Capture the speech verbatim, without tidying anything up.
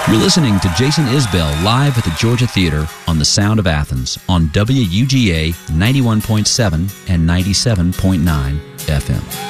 You're listening to Jason Isbell live at the Georgia Theater on the Sound of Athens on W U G A ninety-one point seven and ninety-seven point nine F M.